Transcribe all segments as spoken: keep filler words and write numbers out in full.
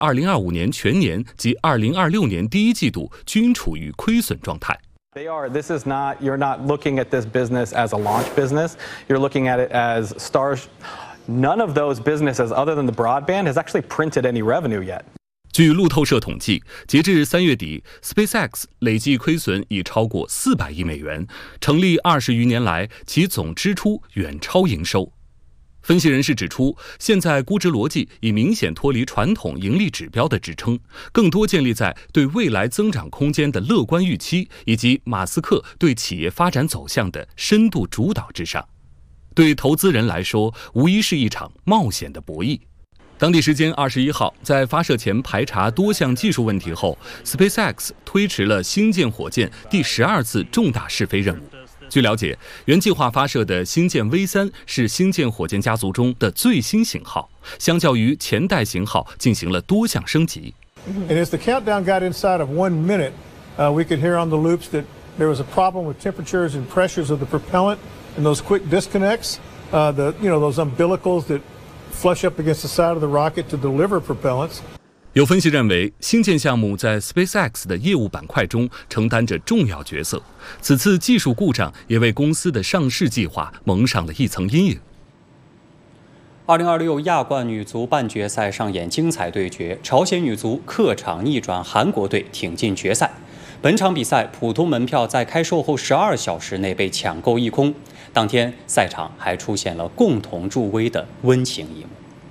二零二五年全年及二零二六年第一季度均处于亏损状态。 They are. This is not. You're not looking at this business as a launch business. You're looking at it as Stars. None of those businesses, other than the broadband, has actually printed any revenue yet. 据路透社统计，截至三月底 ，SpaceX 累计亏损已超过四百亿美元，成立二十余年来，其总支出远超营收。分析人士指出，现在估值逻辑已明显脱离传统盈利指标的支撑，更多建立在对未来增长空间的乐观预期，以及马斯克对企业发展走向的深度主导之上。对投资人来说，无疑是一场冒险的博弈。当地时间二十一号，在发射前排查多项技术问题后 ，SpaceX 推迟了星舰火箭第十二次重大试飞任务。据了解，原计划发射的星舰 V 三是星舰火箭家族中的最新型号，相较于前代型号进行了多项升级。 And as the countdown got inside of one minute, uh, we could hear on the loops that there was a problem with temperatures and pressures of the propellant, and those quick disconnects, uh, the you know those umbilicals that flush up against the side of the rocket to deliver propellants. 有分析认为，星舰项目在 SpaceX 的业务板块中承担着重要角色。此次技术故障也为公司的上市计划蒙上了一层阴影。 二零二六亚冠女足半决赛上演精彩对决，朝鲜女足客场逆转韩国队，挺进决赛。本场比赛普通门票在开售后十二小时内被抢购一空。当天赛场还出现了共同助威的温情一幕。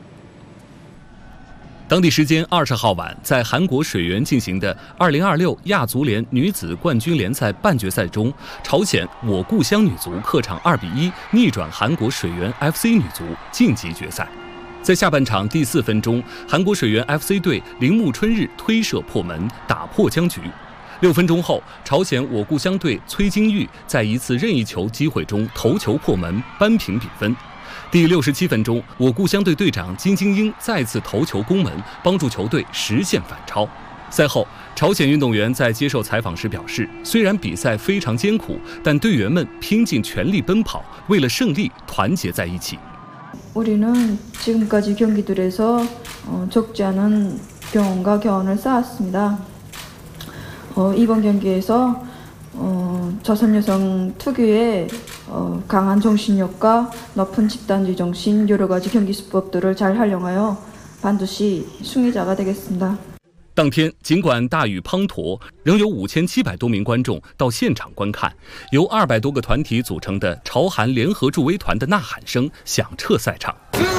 当地时间二十号晚，在韩国水原进行的二零二六亚足联女子冠军联赛半决赛中，朝鲜我故乡女足客场二比一逆转韩国水原 F C 女足，晋级决赛。在下半场第四分钟，韩国水原 F C 队铃木春日推射破门，打破僵局。六分钟后，朝鲜我故乡队崔京玉在一次任意球机会中头球破门，扳平比分。第六十七分钟，我故乡队队长金京英再次头球攻门，帮助球队实现反超。赛后，朝鲜运动员在接受采访时表示，虽然比赛非常艰苦，但队员们拼尽全力奔跑，为了胜利团结在一起。 우리는 지금까지 경기들에서 어, 적지 않은 경험과 교훈을 쌓았습니다. 어, 이번 경기에서 어, 조선 여성 특유의 어, 강한 정신력과 높은 집단주의 정신, 여러 가지 경기 수법들을 잘 활용하여 반드시 승리자가 되겠습니다. 当天，尽管大雨滂沱，仍有五千七百多名观众到现场观看，由二百多个团体组成的朝韩联合助威团的呐喊声响彻赛场。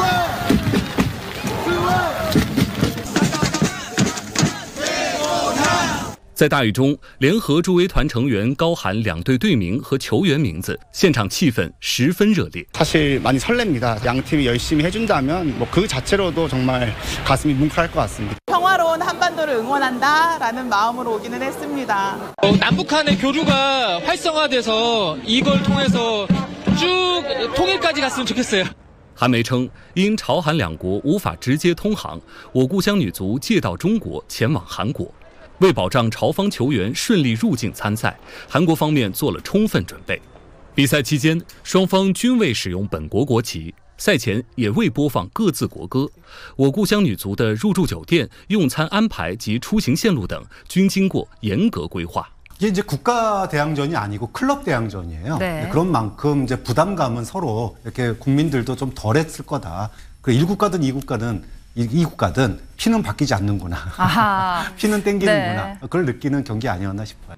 在大雨中，联合助威团成员高喊两队队名和球员名字，现场气氛十分热烈。 사실 많이 설렙니다. 양 팀이 열심히 해준다면 뭐 그 자체로도 정말 가슴이 뭉클할 것 같습니다. 평화로운 한반도를 응원한다라는 마음으로 오기는 했습니다. 어, 남북한의 교류가 활성화돼서 이걸 통해서 쭉 통일까지 갔으면 좋겠어요. 韩媒称，因朝韩两国无法直接通航，我故乡女足借道中国前往韩国。 为保障朝方球员顺利入境参赛，韩国方面做了充分准备。比赛期间，双方均未使用本国国旗，赛前也未播放各自国歌。我故乡女足的入住酒店、用餐安排及出行线路等均经过严格规划。 이게 이제 국가 대항전이 아니고 클럽 대항전이에요. 네. 그런 만큼 이제 부담감은 서로 이렇게 국민들도 좀 덜했을 거다. 그 일 국가든 이 국가든 이, 이 국가든 피는 바뀌지 않는구나. 아하. 피는 땡기는구나. 네. 그걸 느끼는 경기 아니었나 싶어요.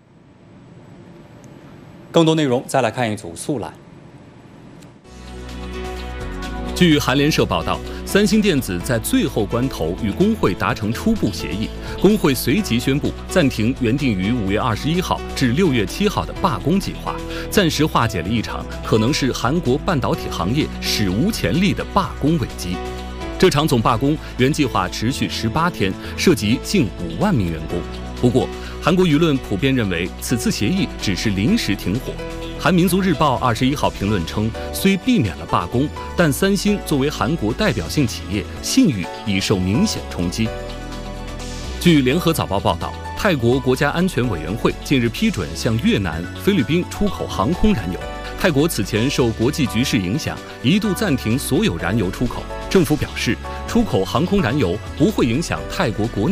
更多内容再来看一组速览。 据韩联社报道，三星电子在最后关头与工会达成初步协议，工会随即宣布暂停原定于五月二十一号至六月七号的罢工计划，暂时化解了一场可能是韩国半导体行业史无前例的罢工危机。这场总罢工原计划持续十八天，涉及近五万名员工。不过，韩国舆论普遍认为此次协议只是临时停火。 韩民族日报二十一号评论称，虽避免了罢工，但三星作为韩国代表性企业，信誉已受明显冲击。据联合早报报道，泰国国家安全委员会近日批准向越南、菲律宾出口航空燃油。泰国此前受国际局势影响，一度暂停所有燃油出口。政府表示， 出口航空燃油不会影响泰国国内